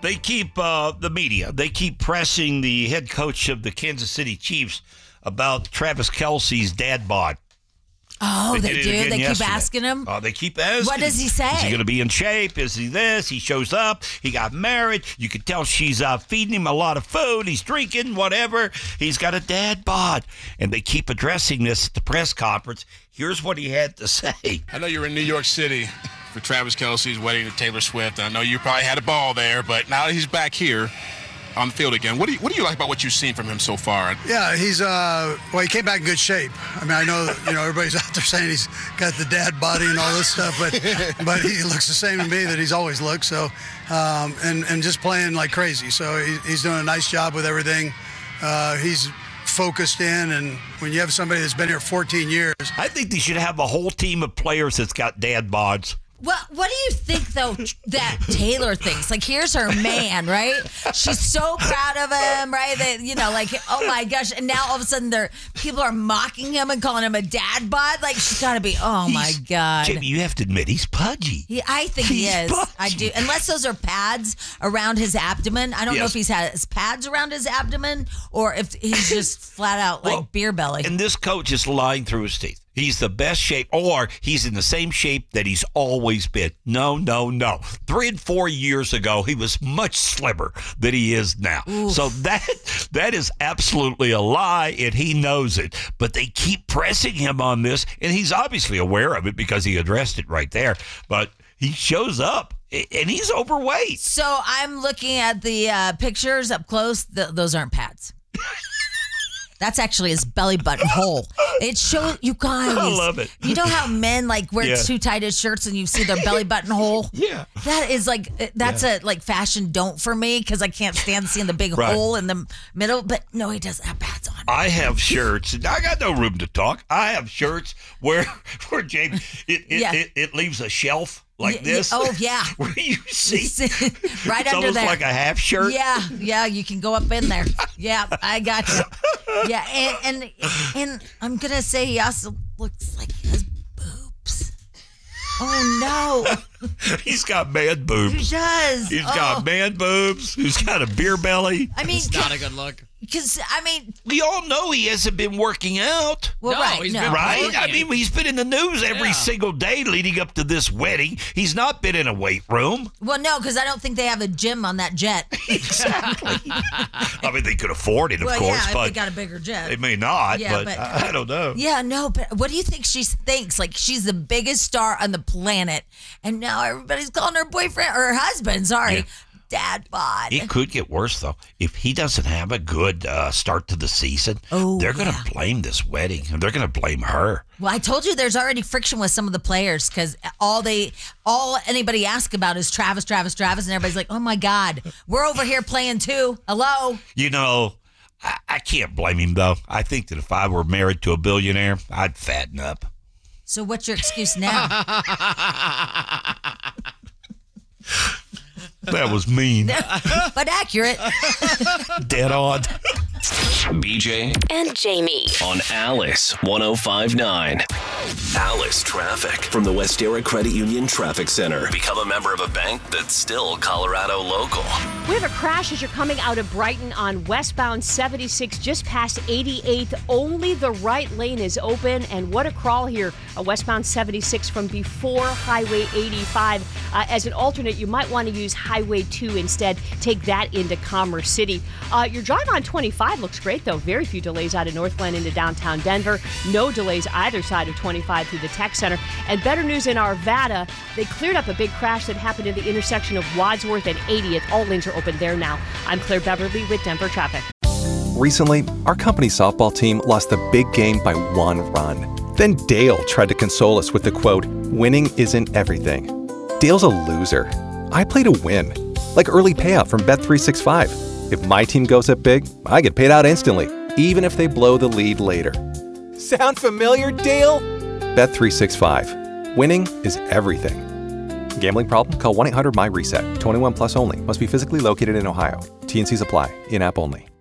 They keep the media. They keep pressing the head coach of the Kansas City Chiefs about Travis Kelce's dad bod. Oh, they do? They keep asking him? Oh, they keep asking. What does he say? Is he going to be in shape? Is he this? He shows up. He got married. You can tell she's feeding him a lot of food. He's drinking, whatever. He's got a dad bod. And they keep addressing this at the press conference. Here's what he had to say. I know you're in New York City for Travis Kelce's wedding to Taylor Swift. I know you probably had a ball there, but now that he's back here on the field again, what do you like about what you've seen from him so far? Yeah, he's he came back in good shape. I mean, I know everybody's out there saying he's got the dad body and all this stuff, but he looks the same to me that he's always looked. So, and just playing like crazy. So he's doing a nice job with everything. He's focused in, and when you have somebody that's been here 14 years, I think they should have a whole team of players that's got dad bods. Well, what do you think, though, that Taylor thinks? Like, here's her man, right? She's so proud of him, right? That, oh, my gosh. And now, all of a sudden, people are mocking him and calling him a dad bod. Like, she's got to be, my God. Jamie, you have to admit, he's pudgy. I think he is. Pudgy. I do. Unless those are pads around his abdomen. I don't know if he's has pads around his abdomen or if he's just flat out, beer belly. And this coach is lying through his teeth. He's the best shape, or he's in the same shape that he's always been. No. 3 and 4 years ago, he was much slimmer than he is now. Oof. So that is absolutely a lie, and he knows it. But they keep pressing him on this, and he's obviously aware of it because he addressed it right there. But he shows up, and he's overweight. So I'm looking at the pictures up close. Those aren't pads. That's actually his belly button hole. It shows, you guys. I love it. You know how men wear too tight his shirts and you see their belly button hole? Yeah. That is that's a fashion don't for me because I can't stand seeing the big hole in the middle. But no, he doesn't have pads on. I have shirts, and I got no room to talk. I have shirts where Jamie, it leaves a shelf like this. Oh, yeah. Where you see right it's under almost there. like a half shirt. Yeah, you can go up in there. Yeah, I got you. Yeah, and I'm going to say he also looks like he has boobs. Oh, no. He's got man boobs. He does. He's got man boobs. He's got a beer belly. I mean, it's not a good look. Because, we all know he hasn't been working out. Well, he's been right? working. I mean, he's been in the news every single day leading up to this wedding. He's not been in a weight room. Well, no, because I don't think they have a gym on that jet. Exactly. I mean, they could afford it, of course, if but they got a bigger jet. they may not. Yeah, but I don't know. Yeah, no, but what do you think she thinks? Like, she's the biggest star on the planet, and now everybody's calling her boyfriend or her husband. Sorry. Dad bod. It could get worse, though. If he doesn't have a good start to the season, they're going to blame this wedding, and they're going to blame her. Well, I told you there's already friction with some of the players because all anybody asks about is Travis, and everybody's like, oh, my God, we're over here playing too. Hello? You know, I can't blame him, though. I think that if I were married to a billionaire, I'd fatten up. So what's your excuse now? That was mean. But accurate. Dead on. BJ and Jamie on Alice 105.9. Alice Traffic from the Westera Credit Union Traffic Center. Become a member of a bank that's still Colorado local. We have a crash as you're coming out of Brighton on westbound 76 just past 88th. Only the right lane is open, and what a crawl here. Westbound 76 from before Highway 85. As an alternate, you might want to use Highway 2 instead. Take that into Commerce City. Your drive on 25 looks great, though. Very few delays out of Northland into downtown Denver. No delays either side of 25 through the Tech Center. And better news in Arvada, they cleared up a big crash that happened at the intersection of Wadsworth and 80th. All lanes are open there now. I'm Claire Beverly with Denver Traffic. Recently, our company softball team lost the big game by 1 run. Then Dale tried to console us with the quote, "Winning isn't everything." Dale's a loser. I play to win. Like early payout from Bet365. If my team goes up big, I get paid out instantly, even if they blow the lead later. Sound familiar, Dale? Bet365. Winning is everything. Gambling problem? Call 1-800-MY-RESET. 21 plus only. Must be physically located in Ohio. T&Cs apply. In-app only.